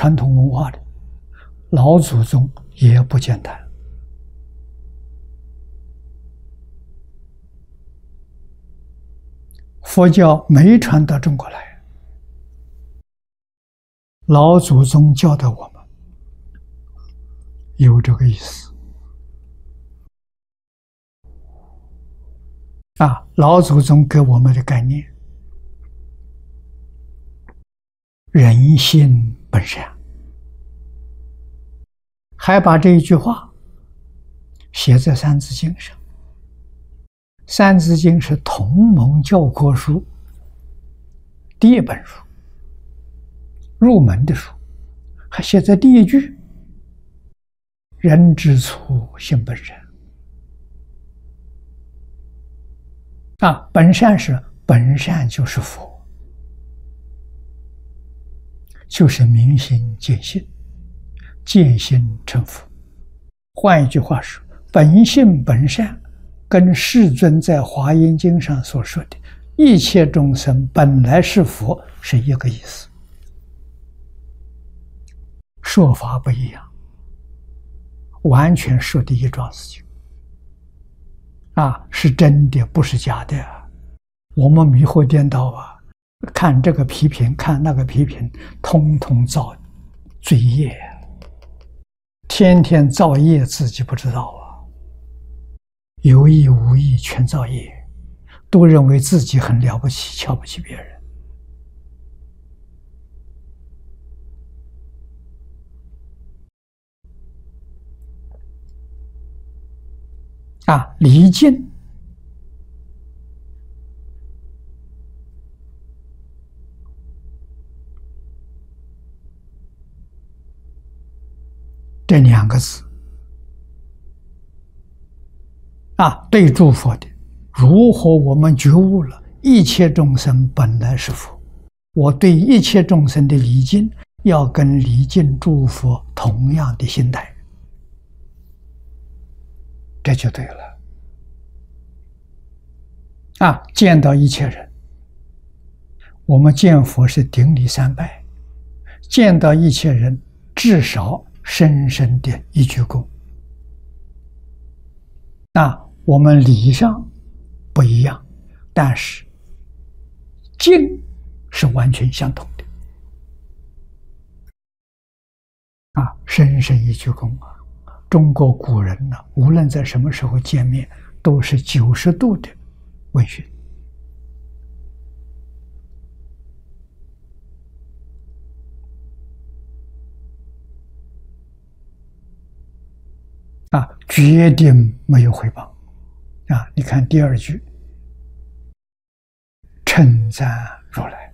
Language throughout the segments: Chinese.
传统文化的老祖宗也不简单。佛教没传到中国来，老祖宗教导我们有这个意思啊。老祖宗给我们的概念，人心本善，还把这一句话写在《三字经》上。《三字经》是同盟教科书第一本书，入门的书，还写在第一句：人之初，性本善。啊，本善是本善，就是佛，就是明心见性，见性成佛。换一句话说，本性本善，跟世尊在《华严经》上所说的一切众生本来是佛是一个意思，说法不一样，完全说的一桩事情啊，是真的，不是假的啊。我们迷惑颠倒啊，看这个批评，看那个批评，通通造罪业，天天造业，自己不知道啊。有意无意全造业，都认为自己很了不起，瞧不起别人啊。离境这两个字啊，对诸佛的，如何我们觉悟了一切众生本来是佛，我对一切众生的礼敬要跟礼敬诸佛同样的心态，这就对了啊。见到一切人，我们见佛是顶礼三拜，见到一切人至少深深的一鞠躬。那我们礼上不一样，但是敬是完全相同的啊，深深一鞠躬啊。中国古人呢，无论在什么时候见面，都是90度的问讯啊，决定没有诽谤啊。你看第二句，称赞如来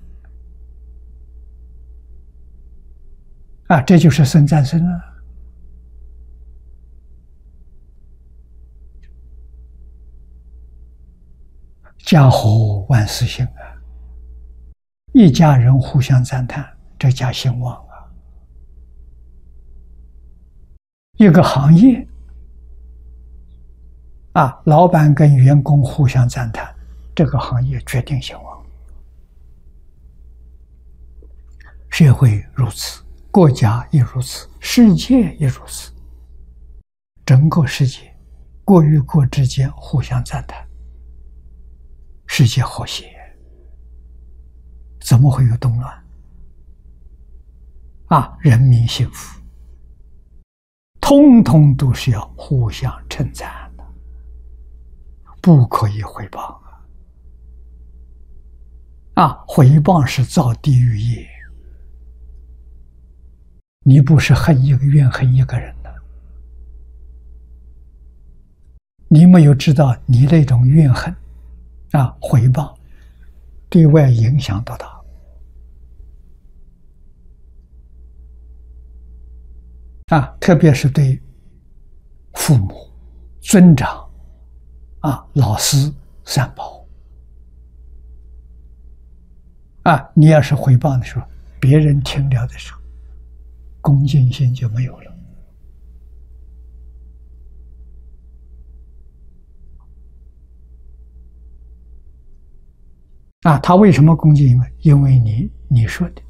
啊，这就是僧赞僧啊。家和万事兴啊，一家人互相赞叹，这家兴旺啊。一个行业啊，老板跟员工互相赞叹，这个行业决定兴旺。社会如此，国家也如此，世界也如此。整个世界，国与国之间互相赞叹，世界和谐，怎么会有动乱啊？人民幸福，通通都是要互相称赞的，不可以诽谤啊！诽谤是造地狱业。你不是恨一个怨恨一个人的，你没有知道你那种怨恨啊，诽谤对外影响多大啊！特别是对父母、尊长啊、老师、三宝啊，你要是诽谤的时候，别人听了的时候，恭敬心就没有了啊。他为什么恭敬？因为你说的